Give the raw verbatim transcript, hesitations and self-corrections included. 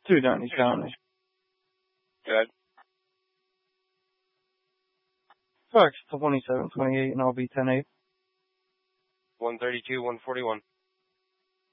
two ninety County. Good. Fax twenty-seven twenty-eight, and I'll be ten eight. one thirty-two, one forty-one.